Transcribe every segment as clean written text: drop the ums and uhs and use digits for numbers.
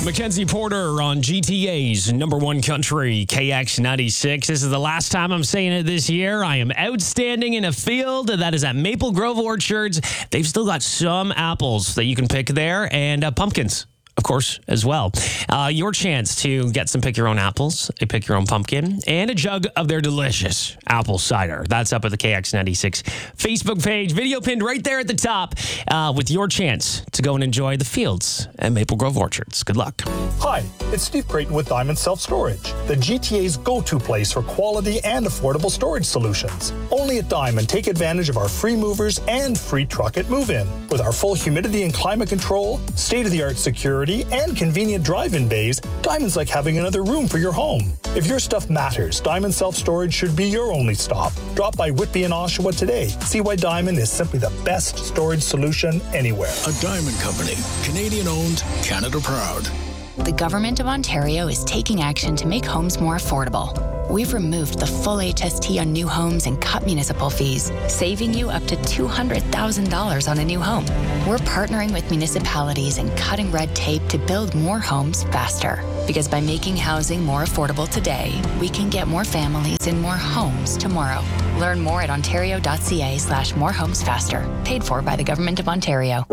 Mackenzie Porter on GTA's number one country, KX96. This is the last time I'm saying it this year. I am outstanding in a field that is at Maple Grove Orchards. They've still got some apples that you can pick there and pumpkins, of course, as well. Your chance to get some pick your own apples, a pick your own pumpkin, and a jug of their delicious apple cider. That's up at the KX96 Facebook page. Video pinned right there at the top with your chance to go and enjoy the fields at Maple Grove Orchards. Good luck. Hi, it's Steve Creighton with Diamond Self-Storage, the GTA's go-to place for quality and affordable storage solutions. Only at Diamond, take advantage of our free movers and free truck at move-in. With our full humidity and climate control, state-of-the-art security, and convenient drive-in bays, Diamond's like having another room for your home. If your stuff matters, Diamond Self-Storage should be your only stop. Drop by Whitby and Oshawa today. See why Diamond is simply the best storage solution anywhere. A Diamond Company, Canadian-owned, Canada proud. The Government of Ontario is taking action to make homes more affordable. We've removed the full HST on new homes and cut municipal fees, saving you up to $200,000 on a new home. We're partnering with municipalities and cutting red tape to build more homes faster. Because by making housing more affordable today, we can get more families in more homes tomorrow. Learn more at ontario.ca/morehomesfaster. Paid for by the Government of Ontario.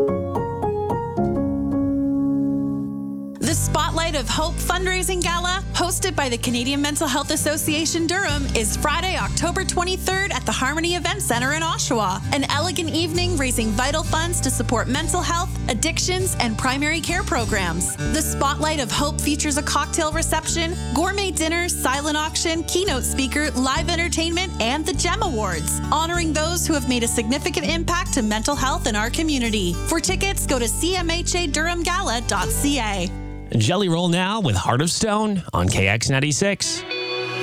The Spotlight of Hope fundraising gala, hosted by the Canadian Mental Health Association Durham, is Friday, October 23rd at the Harmony Event Centre in Oshawa. An elegant evening raising vital funds to support mental health, addictions, and primary care programs. The Spotlight of Hope features a cocktail reception, gourmet dinner, silent auction, keynote speaker, live entertainment, and the GEM Awards, honoring those who have made a significant impact to mental health in our community. For tickets, go to cmhadurhamgala.ca. Jelly Roll now with Heart of Stone on KX96.